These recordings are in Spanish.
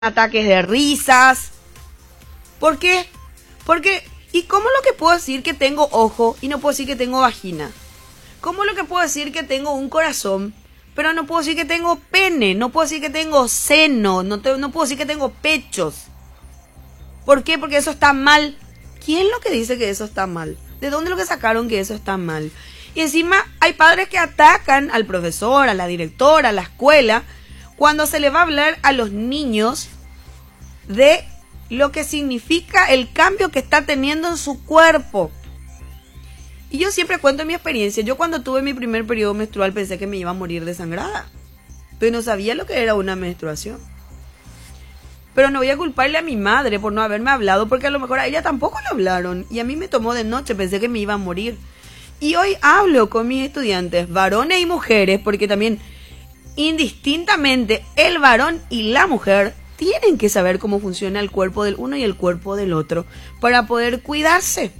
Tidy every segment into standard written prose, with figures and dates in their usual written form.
ataques de risas. ¿Por qué? Porque, ¿y cómo lo que puedo decir que tengo ojo y no puedo decir que tengo vagina? ¿Cómo lo que puedo decir que tengo un corazón, pero no puedo decir que tengo pene? No puedo decir que tengo seno, no puedo decir que tengo pechos. ¿Por qué? Porque eso está mal. ¿Quién es lo que dice que eso está mal? ¿De dónde lo que sacaron que eso está mal? Y encima hay padres que atacan al profesor, a la directora, a la escuela, cuando se le va a hablar a los niños de lo que significa el cambio que está teniendo en su cuerpo. Y yo siempre cuento mi experiencia. Yo cuando tuve mi primer periodo menstrual pensé que me iba a morir desangrada, pero no sabía lo que era una menstruación. Pero no voy a culparle a mi madre por no haberme hablado, porque a lo mejor a ella tampoco le hablaron. Y a mí me tomó de noche, pensé que me iba a morir. Y hoy hablo con mis estudiantes, varones y mujeres, porque también indistintamente el varón y la mujer tienen que saber cómo funciona el cuerpo del uno y el cuerpo del otro para poder cuidarse.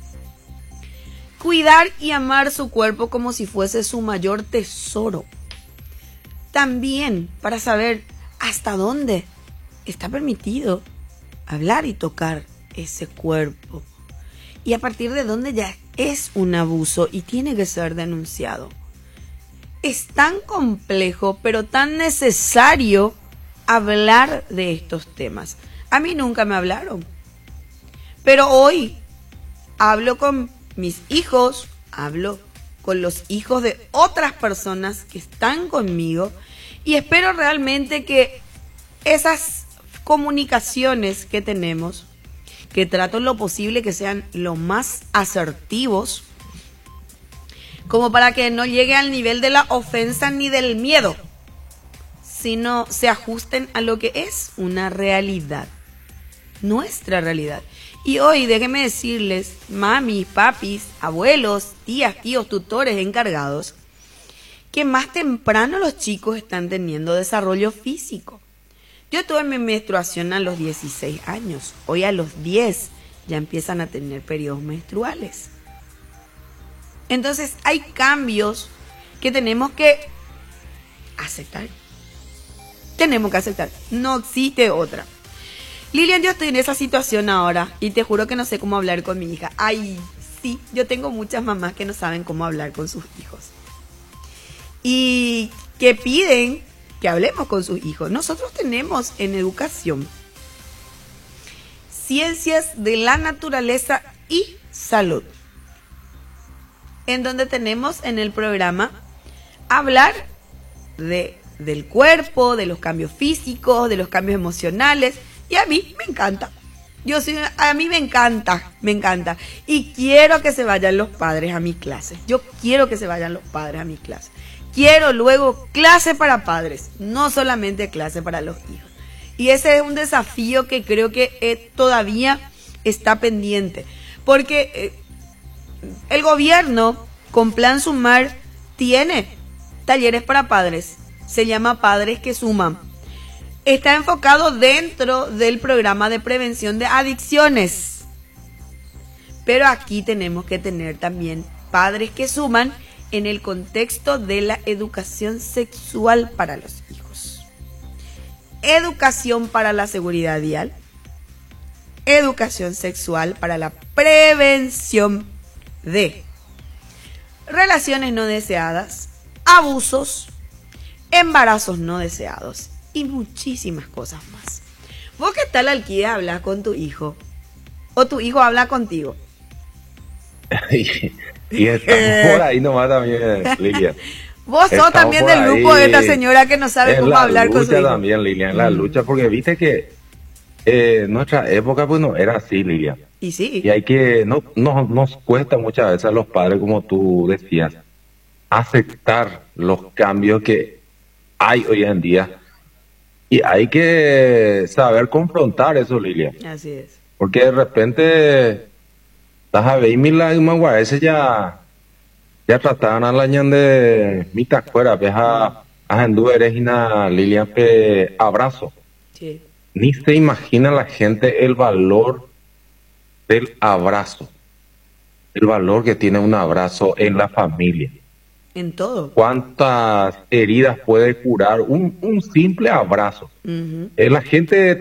Cuidar y amar su cuerpo como si fuese su mayor tesoro. También para saber hasta dónde está permitido hablar y tocar ese cuerpo. Y a partir de dónde ya es un abuso y tiene que ser denunciado. Es tan complejo, pero tan necesario hablar de estos temas. A mí nunca me hablaron. Pero hoy hablo con mis hijos, hablo con los hijos de otras personas que están conmigo y espero realmente que esas comunicaciones que tenemos, que trato en lo posible que sean lo más asertivos, como para que no llegue al nivel de la ofensa ni del miedo, sino se ajusten a lo que es una realidad, nuestra realidad. Y hoy déjenme decirles, mami, papis, abuelos, tías, tíos, tutores, encargados, que más temprano los chicos están teniendo desarrollo físico. Yo tuve mi menstruación a los 16 años, hoy a los 10 ya empiezan a tener periodos menstruales. Entonces hay cambios que tenemos que aceptar. Tenemos que aceptar, no existe otra. Lilian, yo estoy en esa situación ahora y te juro que no sé cómo hablar con mi hija. Ay, sí, yo tengo muchas mamás que no saben cómo hablar con sus hijos. Y que piden que hablemos con sus hijos. Nosotros tenemos en educación ciencias de la naturaleza y salud, en donde tenemos en el programa hablar del cuerpo, de los cambios físicos, de los cambios emocionales. Y a mí me encanta. A mí me encanta. Y quiero que se vayan los padres a mis clases. Yo quiero que se vayan los padres a mis clases. Quiero luego clase para padres, no solamente clase para los hijos. Y ese es un desafío que creo que todavía está pendiente. Porque el gobierno, con Plan Sumar, tiene talleres para padres. Se llama Padres que Suman. Está enfocado dentro del programa de prevención de adicciones. Pero aquí tenemos que tener también padres que suman en el contexto de la educación sexual para los hijos. Educación para la seguridad vial. Educación sexual para la prevención de relaciones no deseadas, abusos, embarazos no deseados y muchísimas cosas más. ¿Vos qué tal, Alquida, hablas con tu hijo? ¿O tu hijo habla contigo? Y estamos por ahí nomás también, Lilian. Vos sos también del grupo de esta señora que no sabe cómo hablar con su hijo. También, Lilian, la lucha, porque viste que nuestra época pues no era así, Lilian. Y sí. Y hay que, nos cuesta muchas veces a los padres, como tú decías, aceptar los cambios que hay hoy en día. Y hay que saber confrontar eso, Lilian. Así es. Porque de repente, las aveimila y maguareses ya trataban a la ñan de mitad fuera, a endueres y na Lilian pe abrazo. Sí. Ni se imagina la gente el valor del abrazo. El valor que tiene un abrazo en la familia. En todo. ¿Cuántas heridas puede curar un simple abrazo? La gente